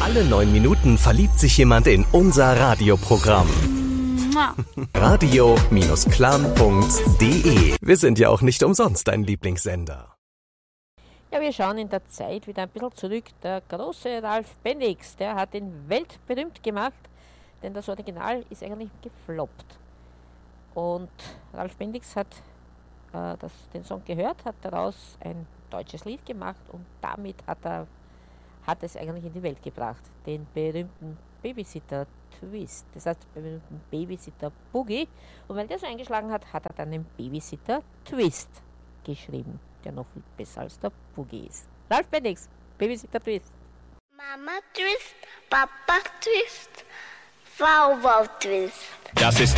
Alle 9 Minuten verliebt sich jemand in unser Radioprogramm. Radio-klam.de. Wir sind ja auch nicht umsonst dein Lieblingssender. Ja, wir schauen in der Zeit wieder ein bisschen zurück. Der große Ralf Bendix, der hat ihn weltberühmt gemacht, denn das Original ist eigentlich gefloppt. Und Ralf Bendix hat den Song gehört, hat daraus ein deutsches Lied gemacht und damit hat es eigentlich in die Welt gebracht, den berühmten Babysitter Twist, das heißt den berühmten Babysitter Boogie. Und weil der so eingeschlagen hat, hat er dann den Babysitter Twist geschrieben, der noch viel besser als der Boogie ist. Ralf Bendix, Babysitter Twist. Mama Twist, Papa Twist, Wow Twist. Das ist